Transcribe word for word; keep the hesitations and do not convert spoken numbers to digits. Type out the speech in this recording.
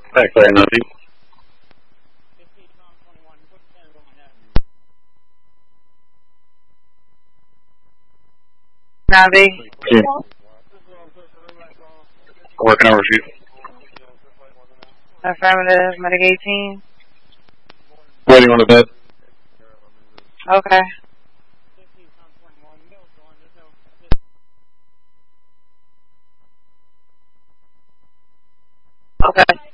Back there, Navi. Navi. Yeah. Working over shoot. Affirmative, Medic eighteen. Waiting on the bed. Okay. Okay.